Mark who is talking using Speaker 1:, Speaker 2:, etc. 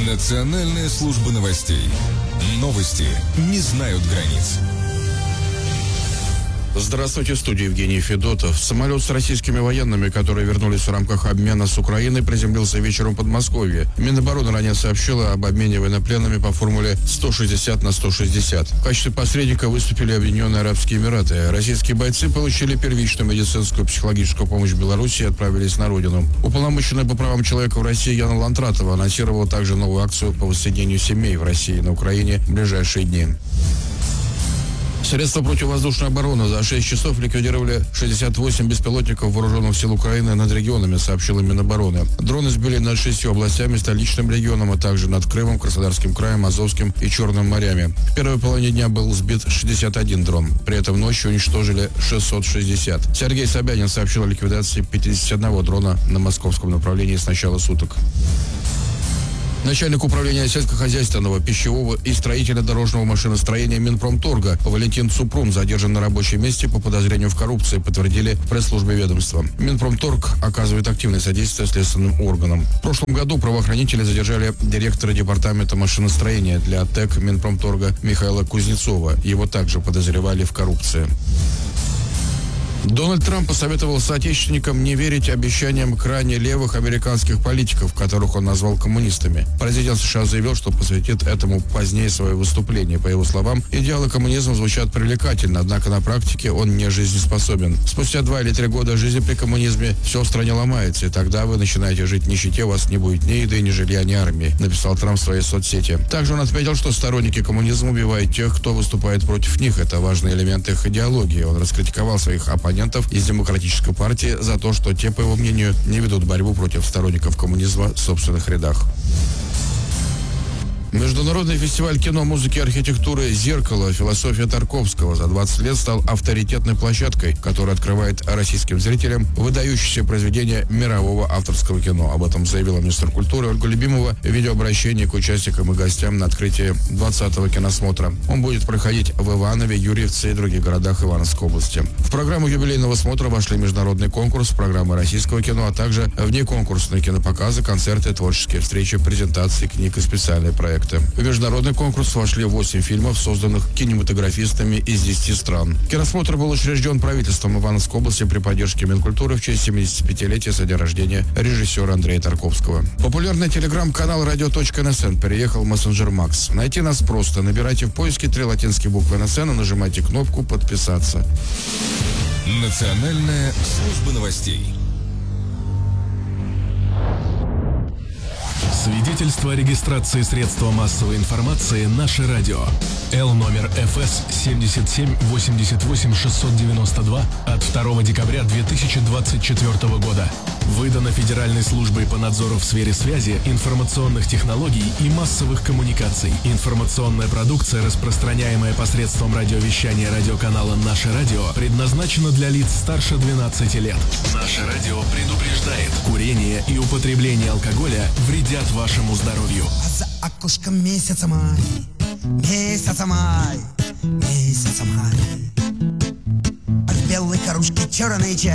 Speaker 1: Национальная служба новостей. Новости не знают границ.
Speaker 2: Здравствуйте, в студии Евгений Федотов. Самолет с российскими военными, которые вернулись в рамках обмена с Украиной, приземлился вечером в Подмосковье. Минобороны ранее сообщила об обмене военнопленными по формуле 160/160. В качестве посредника выступили Объединенные Арабские Эмираты. Российские бойцы получили первичную медицинскую и психологическую помощь в Беларуси и отправились на родину. Уполномоченная по правам человека в России Яна Лантратова анонсировала также новую акцию по воссоединению семей в России и на Украине в ближайшие дни. Средства противовоздушной обороны за 6 часов ликвидировали 68 беспилотников вооруженных сил Украины над регионами, сообщила Минобороны. Дроны сбили над 6 областями, столичным регионом, а также над Крымом, Краснодарским краем, Азовским и Черным морями. В первой половине дня был сбит 61 дрон. При этом ночью уничтожили 660. Сергей Собянин сообщил о ликвидации 51 дрона на московском направлении с начала суток. Начальник управления сельскохозяйственного, пищевого и строительно-дорожного машиностроения Минпромторга Валентин Цупрун задержан на рабочем месте по подозрению в коррупции, подтвердили в пресс-службе ведомства. Минпромторг оказывает активное содействие следственным органам. В прошлом году правоохранители задержали директора департамента машиностроения для ТЭК Минпромторга Михаила Кузнецова. Его также подозревали в коррупции. Дональд Трамп посоветовал соотечественникам не верить обещаниям крайне левых американских политиков, которых он назвал коммунистами. Президент США заявил, что посвятит этому позднее свое выступление. По его словам, идеалы коммунизма звучат привлекательно, однако на практике он не жизнеспособен. Спустя 2 или 3 года жизни при коммунизме все в стране ломается, и тогда вы начинаете жить в нищете, у вас не будет ни еды, ни жилья, ни армии, написал Трамп в своей соцсети. Также он отметил, что сторонники коммунизма убивают тех, кто выступает против них. Это важный элемент их идеологии. Он раскритиковал своих оппонентов из Демократической партии за то, что те, по его мнению, не ведут борьбу против сторонников коммунизма в собственных рядах. Международный фестиваль кино, музыки и архитектуры «Зеркало. Философия Тарковского» за 20 лет стал авторитетной площадкой, которая открывает российским зрителям выдающиеся произведения мирового авторского кино. Об этом заявила министр культуры Ольга Любимова в видеообращении к участникам и гостям на открытии 20-го киносмотра. Он будет проходить в Иванове, Юрьевце и других городах Ивановской области. В программу юбилейного смотра вошли международный конкурс, программы российского кино, а также внеконкурсные кинопоказы, концерты, творческие встречи, презентации книг и специальные проекты. В международный конкурс вошли 8 фильмов, созданных кинематографистами из 10 стран. Киносмотр был учрежден правительством Ивановской области при поддержке Минкультуры в честь 75-летия со дня рождения режиссера Андрея Тарковского. Популярный телеграм-канал Radio.NSN переехал в мессенджер Макс. Найти нас просто. Набирайте в поиске 3 латинские буквы NSN и нажимайте кнопку «Подписаться».
Speaker 1: Национальная служба новостей.
Speaker 3: Свидетельство о регистрации средства массовой информации «Наше радио». Л номер ФС 77-88-692 от 2 декабря 2024 года. Выдано Федеральной службой по надзору в сфере связи, информационных технологий и массовых коммуникаций. Информационная продукция, распространяемая посредством радиовещания радиоканала «Наше радио», предназначена для лиц старше 12 лет. «Наше радио» предупреждает: курение и употребление алкоголя вредят вашему здоровью.
Speaker 4: А за окошком месяц май, месяц май, месяц май. От белой корушки черный чай.